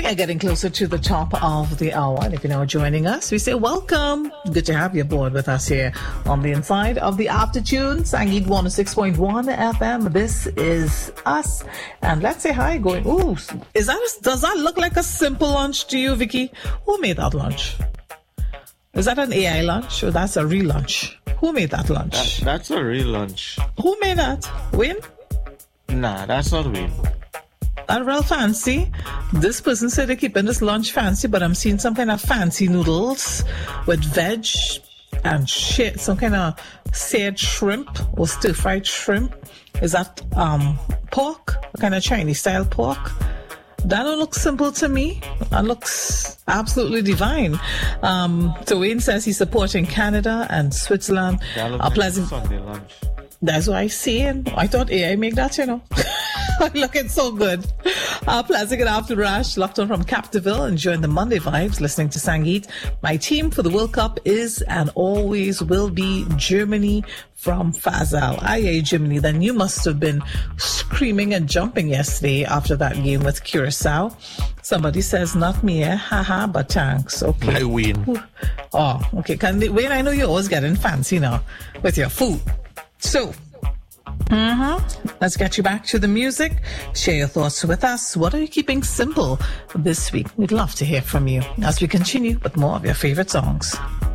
We are getting closer to the top of the hour. And if you're now joining us, we say welcome. Good to have you aboard with us here on the inside of the Aftertune, Sangeet 106.1 FM. This is us. And let's say hi going, ooh, does that look like a simple lunch to you, Vicky? Who made that lunch? Is that an AI lunch or that's a real lunch? Who made that lunch? That's a real lunch. Who made that? Win? Nah, that's not Win. Not real fancy. This person said they're keeping this lunch fancy, but I'm seeing some kind of fancy noodles with veg and shit, some kind of seared shrimp or stir-fried shrimp. Is that pork? A kind of Chinese-style pork? That don't look simple to me. That looks absolutely divine. So Wayne says he's supporting Canada and Switzerland. A pleasant Sunday lunch. That's what I see. And I thought AI make that, you know. Looking so good. Pleasant good afternoon, Rash. Locked on from Captiville, enjoying the Monday vibes, listening to Sangeet. My team for the World Cup is and always will be Germany from Fazal. Aye, Germany. Then you must have been screaming and jumping yesterday after that game with Curacao. Somebody says, not me, eh? Haha, but thanks. Okay. I win. Oh, okay. Wayne, I know you're always getting fancy now with your food. So, let's get you back to the music. Share your thoughts with us. What are you keeping simple this week? We'd love to hear from you as we continue with more of your favorite songs.